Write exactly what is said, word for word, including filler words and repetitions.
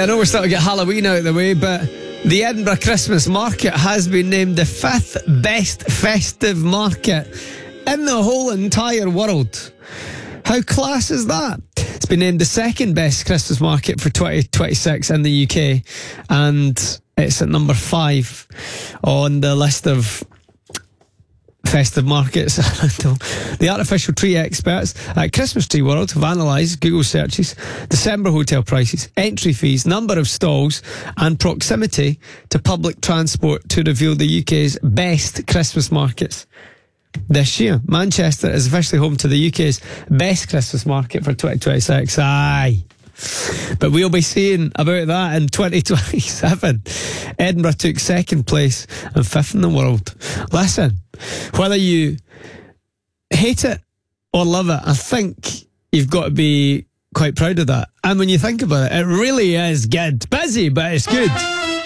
I know we're starting to get Halloween out of the way, but the Edinburgh Christmas Market has been named the fifth best festive market in the whole entire world. How class is that? It's been named the second best Christmas market for twenty twenty-six in the U K, and it's at number five on the list of festive markets. The artificial tree experts at Christmas Tree World have analysed Google searches, December hotel prices, entry fees, number of stalls and proximity to public transport to reveal the U K's best Christmas markets this year. Manchester is officially home to the U K's best Christmas market for twenty twenty-six. Aye. But we'll be seeing about that in twenty twenty-seven. Edinburgh took second place and fifth in the world. Listen, whether you hate it or love it, I think you've got to be quite proud of that. And when you think about it, it really is good. Busy, but it's good.